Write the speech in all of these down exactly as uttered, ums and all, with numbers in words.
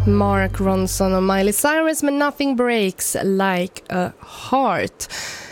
Mark Ronson och Miley Cyrus med Nothing Breaks Like a Heart.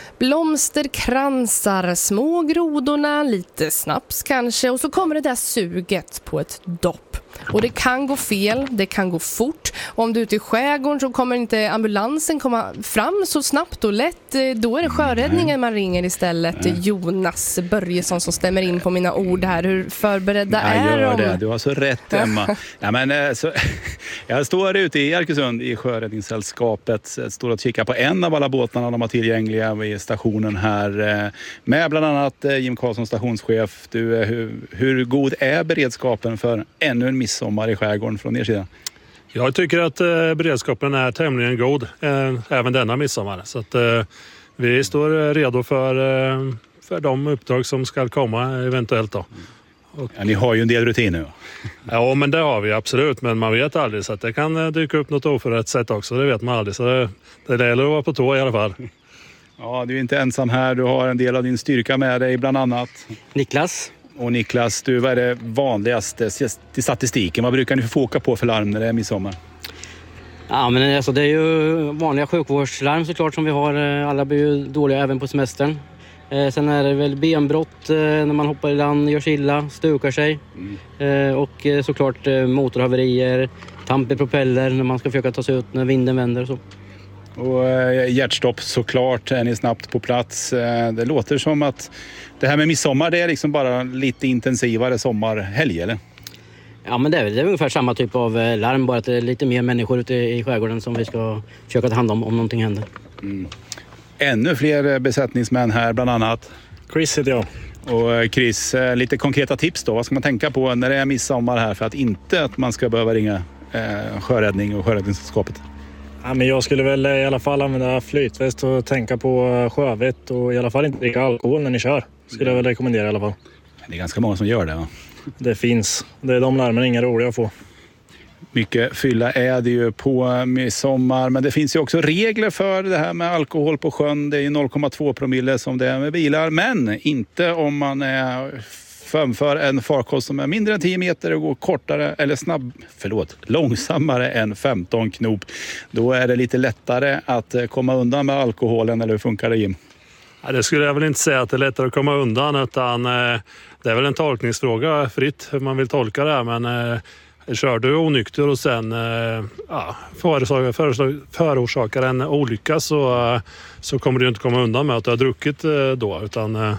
Blomsterkransar, små grodorna, lite snaps kanske, och så kommer det där suget på ett dopp. Och det kan gå fel, det kan gå fort. Och om du är ute i skärgården så kommer inte ambulansen komma fram så snabbt och lätt. Då är det sjöräddningen man ringer istället. Mm. Jonas Börjesson som stämmer in på mina ord här. Hur förberedda jag är gör de? Det. Du har så rätt, Emma. ja, men, så, jag står ute i Arkösund i Sjöräddningssällskapet. Står och kikar på en av alla båtarna de har tillgängliga vid stationen här. Med bland annat Jim Karlsson, stationschef. Du, hur, hur god är beredskapen för ännu en midsommar i skärgården från er sida? Jag tycker att eh, beredskapen är tämligen god eh, även denna midsommar. Så att eh, vi står redo för, eh, för de uppdrag som ska komma eventuellt då. Och, ja, ni har ju en del rutiner. Ja, men det har vi absolut. Men man vet aldrig, så att det kan dyka upp något oförrätt sätt också. Det vet man aldrig. Så det, det gäller att vara på tå i alla fall. Ja, du är inte ensam här. Du har en del av din styrka med dig, bland annat Niklas. Och Niklas, du, vad är det vanligaste till statistiken? Vad brukar ni få åka på för larm när det är midsommar? Ja, men alltså, det är ju vanliga sjukvårdslarm såklart som vi har. Alla blir ju dåliga även på semestern. Eh, sen är det väl benbrott eh, när man hoppar i land, gör sig illa, stukar sig. Mm. Eh, och eh, såklart eh, motorhaverier, tamp i propeller när man ska försöka ta sig ut när vinden vänder och så. Och eh, hjärtstopp såklart, är ni snabbt på plats. Eh, det låter som att det här med midsommar, det är liksom bara lite intensivare sommarhelg, eller? Ja, men det är, det är ungefär samma typ av larm, bara att det är lite mer människor ute i skärgården som vi ska försöka ta hand om om någonting händer. Mm. Ännu fler besättningsmän här, bland annat. Chris heter jag. Och Chris, lite konkreta tips då. Vad ska man tänka på när det är midsommar här för att inte att man ska behöva ringa eh, sjöräddning och sjöräddningssällskapet? Ja, men jag skulle väl i alla fall använda flytväst och tänka på sjövett och i alla fall inte dricka alkohol när ni kör. Skulle jag väl rekommendera i alla fall. Det är ganska många som gör det, va? Det finns. Det är de larmen inga roliga att få. Mycket fylla är det ju på midsommar, men det finns ju också regler för det här med alkohol på sjön. Det är ju noll komma två promille som det är med bilar, men inte om man är framför en farkost som är mindre än tio meter och går kortare eller snabb, förlåt, långsammare än femton knop. Då är det lite lättare att komma undan med alkoholen, eller hur funkar det, Jim? Ja, det skulle jag väl inte säga att det är lättare att komma undan, utan eh, det är väl en tolkningsfråga fritt hur man vill tolka det här, men eh, kör du onykter och sen eh, ja, förorsakar, förorsakar, förorsakar en olycka så, eh, så kommer du inte komma undan med att du har druckit eh, då, utan eh,